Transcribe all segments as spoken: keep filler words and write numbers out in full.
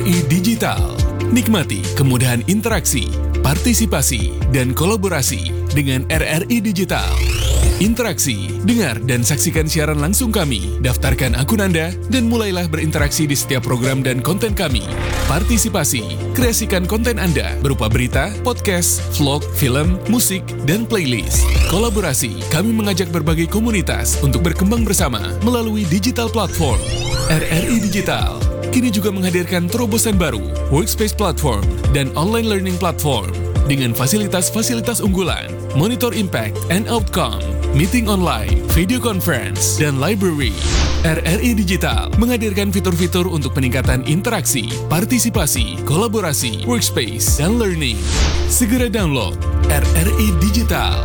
I Digital. Nikmati kemudahan interaksi, partisipasi, dan kolaborasi dengan R R I Digital. Interaksi, dengar dan saksikan siaran langsung kami, daftarkan akun Anda, dan mulailah berinteraksi di setiap program dan konten kami. Partisipasi, kreasikan konten Anda berupa berita, podcast, vlog, film, musik, dan playlist. Kolaborasi, kami mengajak berbagai komunitas untuk berkembang bersama melalui digital platform. R R I Digital kini juga menghadirkan terobosan baru, workspace platform, dan online learning platform dengan fasilitas-fasilitas unggulan, monitor impact and outcome, meeting online, video conference, dan library. R R I Digital menghadirkan fitur-fitur untuk peningkatan interaksi, partisipasi, kolaborasi, workspace, dan learning. Segera download R R I Digital.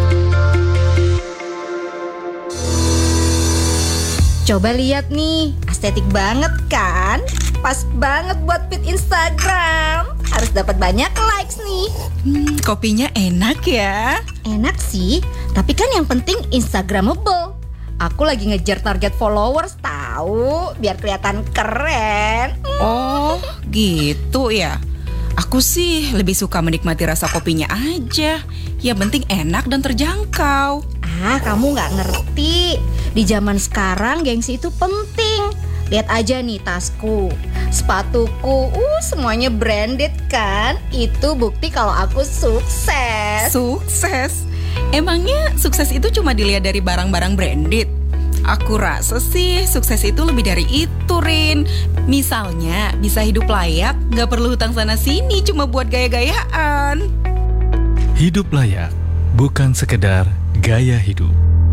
Coba lihat nih, estetik banget kan? Pas banget buat feed Instagram. Harus dapat banyak likes nih. Hmm, kopinya enak ya. Enak sih, tapi kan yang penting Instagramable. Aku lagi ngejar target followers tahu, biar kelihatan keren. Oh, gitu ya. Aku sih lebih suka menikmati rasa kopinya aja. Yang penting enak dan terjangkau. Ah, kamu nggak ngerti. Di zaman sekarang gengsi itu penting. Lihat aja nih tasku, sepatuku, uh semuanya branded kan? Itu bukti kalau aku sukses. Sukses? Emangnya sukses itu cuma dilihat dari barang-barang branded? Aku rasa sih sukses itu lebih dari itu, Rin. Misalnya bisa hidup layak, gak perlu hutang sana sini cuma buat gaya-gayaan. Hidup layak, bukan sekedar gaya hidup.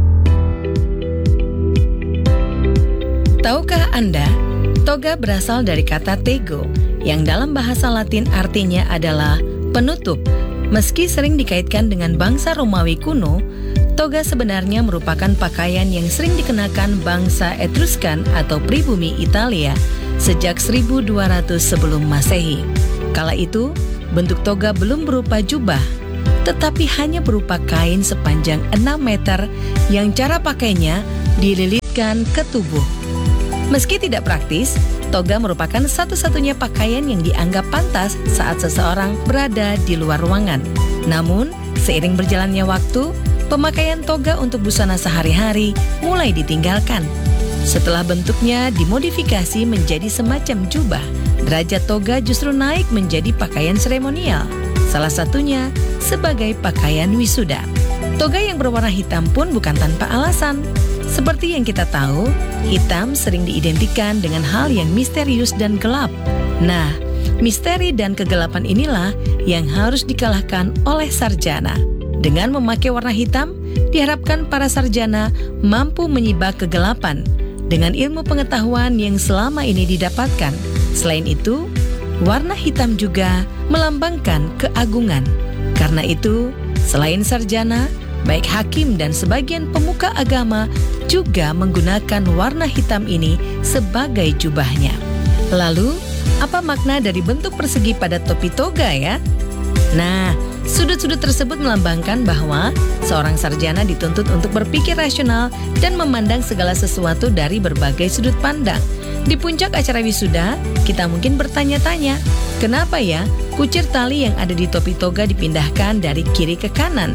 Tahukah Anda, toga berasal dari kata tego, yang dalam bahasa Latin artinya adalah penutup. Meski sering dikaitkan dengan bangsa Romawi kuno, toga sebenarnya merupakan pakaian yang sering dikenakan bangsa Etruskan atau pribumi Italia sejak seribu dua ratus sebelum Masehi. Kala itu, bentuk toga belum berupa jubah, tetapi hanya berupa kain sepanjang enam meter yang cara pakainya dililitkan ke tubuh. Meski tidak praktis, toga merupakan satu-satunya pakaian yang dianggap pantas saat seseorang berada di luar ruangan. Namun, seiring berjalannya waktu, pemakaian toga untuk busana sehari-hari mulai ditinggalkan. Setelah bentuknya dimodifikasi menjadi semacam jubah, derajat toga justru naik menjadi pakaian seremonial. Salah satunya sebagai pakaian wisuda. Toga yang berwarna hitam pun bukan tanpa alasan. Seperti yang kita tahu, hitam sering diidentikan dengan hal yang misterius dan gelap. Nah, misteri dan kegelapan inilah yang harus dikalahkan oleh sarjana. Dengan memakai warna hitam, diharapkan para sarjana mampu menyibak kegelapan dengan ilmu pengetahuan yang selama ini didapatkan. Selain itu, warna hitam juga melambangkan keagungan. Karena itu, selain sarjana, baik hakim dan sebagian pemuka agama juga menggunakan warna hitam ini sebagai jubahnya. Lalu, apa makna dari bentuk persegi pada topi toga ya? Nah, sudut-sudut tersebut melambangkan bahwa seorang sarjana dituntut untuk berpikir rasional dan memandang segala sesuatu dari berbagai sudut pandang. Di puncak acara wisuda, kita mungkin bertanya-tanya, kenapa ya kucir tali yang ada di topi toga dipindahkan dari kiri ke kanan?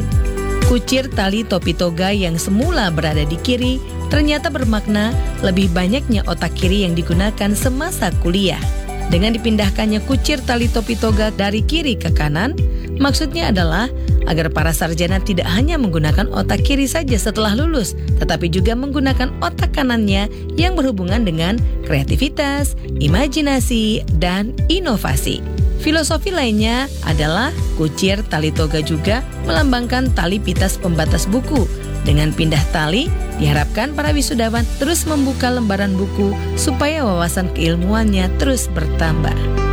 Kucir tali topi toga yang semula berada di kiri ternyata bermakna lebih banyaknya otak kiri yang digunakan semasa kuliah. Dengan dipindahkannya kucir tali topi toga dari kiri ke kanan, maksudnya adalah agar para sarjana tidak hanya menggunakan otak kiri saja setelah lulus, tetapi juga menggunakan otak kanannya yang berhubungan dengan kreativitas, imajinasi, dan inovasi. Filosofi lainnya adalah kucir tali toga juga melambangkan tali pitas pembatas buku. Dengan pindah tali, diharapkan para wisudawan terus membuka lembaran buku supaya wawasan keilmuannya terus bertambah.